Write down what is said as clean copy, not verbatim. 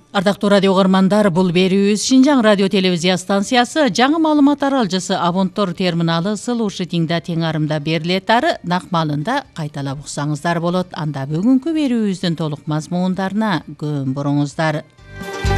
Ардактуу радио угармандар, бул берүүбүз Шинжаң радио телевизия станциясы жаңы маалымат аралжысы Абонтор терминалы Сыл-Ушитиңда тең арымда берилет ары накмалында кайталап уксаңыздар болот. Анда бүгүнкү берүүбүздүн толук мазмундарына көң буруңуздар.